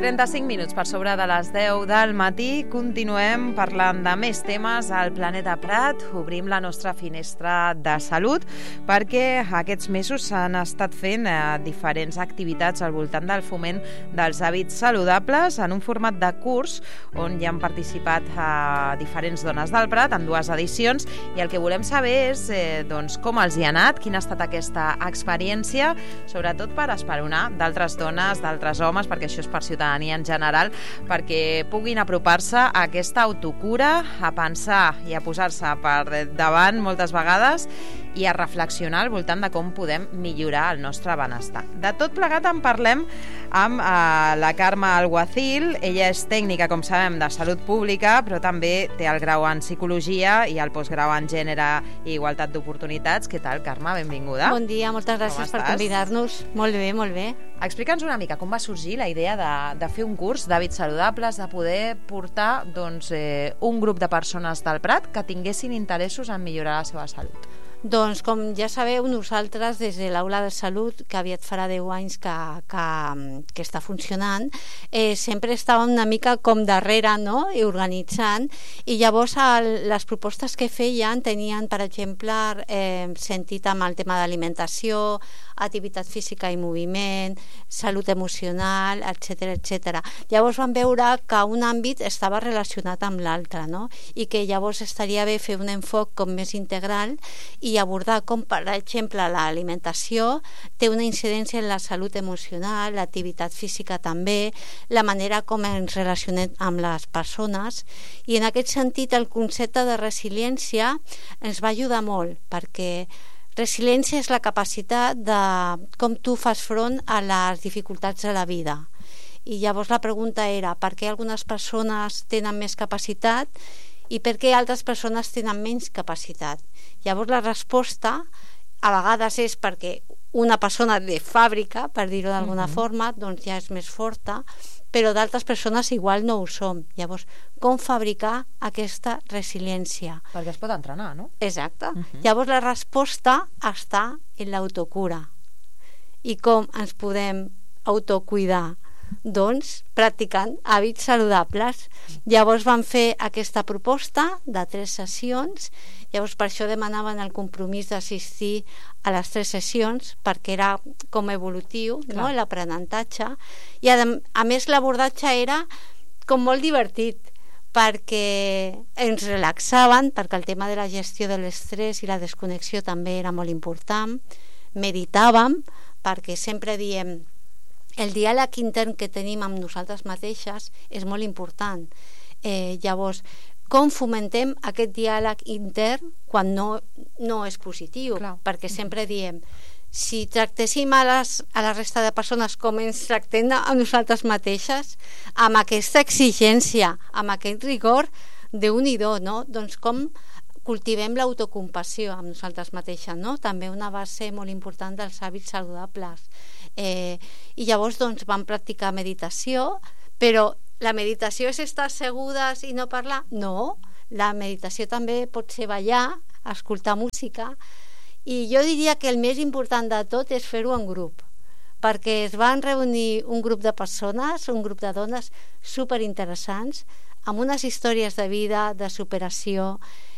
35 minuts per sobre de les 10 del matí. Continuem parlant de més temes al Planeta Prat. Obrim la nostra finestra de salut perquè aquests mesos s'han estat fent diferents activitats al voltant del foment dels hàbits saludables en un format de curs on hi han participat diferents dones del Prat en 2 edicions, i el que volem saber és com els hi ha anat, quina ha estat aquesta experiència, sobretot per esperonar d'altres dones, d'altres homes, perquè això és per ciutadania en general, perquè puguin apropar-se a aquesta autocura, a pensar i a posar-se per davant moltes vegades i a reflexionar al voltant de com podem millorar el nostre benestar. De tot plegat en parlem amb la Carme Alguacil. Ella és tècnica, com sabem, de salut pública, però també té el grau en psicologia i el postgrau en gènere i igualtat d'oportunitats. Què tal, Carme? Benvinguda. Bon dia, moltes gràcies per convidar-nos. Molt bé, molt bé. Explica'ns una mica com va sorgir la idea de fer un curs d'hàbits saludables, de poder portar un grup de persones del Prat que tinguessin interessos en millorar la seva salut. Doncs, com ja sabeu, nosaltres des de l'Aula de Salut, que aviat farà 10 anys que està funcionant, sempre estàvem una mica com darrere, no?, i organitzant, i llavors les propostes que feien tenien, per exemple, sentit amb el tema d'alimentació, activitat física i moviment, salut emocional, etc etc. Llavors vam veure que un àmbit estava relacionat amb l'altre, no?, i que llavors estaria bé fer un enfoc com més integral i abordar com, per exemple, l'alimentació té una incidència en la salut emocional, l'activitat física també, la manera com ens relacionem amb les persones, i en aquest sentit el concepte de resiliència ens va ajudar molt, perquè resiliència és la capacitat de com tu fas front a les dificultats de la vida. I llavors la pregunta era per què algunes persones tenen més capacitat i per què altres persones tenen menys capacitat. Llavors la resposta a vegades és perquè una persona de fàbrica, per dir-ho d'alguna forma, doncs ja és més forta, però d'altres persones igual no ho som. Llavors, com fabricar aquesta resiliència? Perquè es pot entrenar, no? Exacte. Llavors la resposta està en l'autocura. I com ens podem autocuidar? Doncs practicant hàbits saludables. Llavors vam fer aquesta proposta de 3 sessions. Llavors per això demanaven el compromís d'assistir a les 3 sessions, perquè era com evolutiu, no?, l'aprenentatge. I a més l'abordatge era com molt divertit, perquè ens relaxaven, perquè el tema de la gestió de l'estrès i la desconnexió també era molt important. Meditàvem, perquè sempre diem el diàleg intern que tenim amb nosaltres mateixes és molt important. Llavors, com fomentem aquest diàleg intern quan no és positiu? Clar. Perquè sempre diem, si tractéssim a la resta de persones com ens tractem a nosaltres mateixes, amb aquesta exigència, amb aquest rigor, déu-n'hi-do, no? Doncs com cultivem l'autocompassió amb nosaltres mateixes, no? També una base molt important dels hàbits saludables. I llavors doncs vam practicar meditació, però la meditació és estar assegudes i no parlar? No, la meditació també pot ser ballar, escoltar música, i jo diria que el més important de tot és fer-ho en grup, perquè es van reunir un grup de persones, un grup de dones superinteressants, amb unes històries de vida, de superació,